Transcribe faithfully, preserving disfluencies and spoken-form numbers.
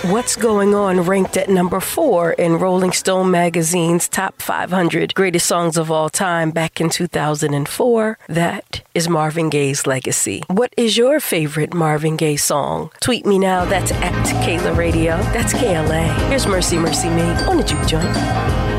What's Going On ranked at number four in Rolling Stone magazine's top five hundred greatest songs of all time back in two thousand four. That is Marvin Gaye's Legacy. What is your favorite Marvin Gaye song? Tweet me now. That's at Kayla Radio. That's K L A. Here's Mercy, Mercy Me on the Juke Joint.